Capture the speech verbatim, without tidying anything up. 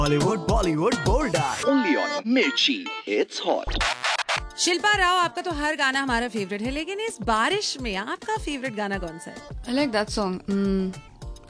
Bollywood Bollywood bold Only on Mirchi. It's hot. Shilpa Rao, आपका तो हर गाना हमारा फेवरेट है, लेकिन इस बारिश में आपका फेवरेट गाना कौन सा है? I like that song. Mm,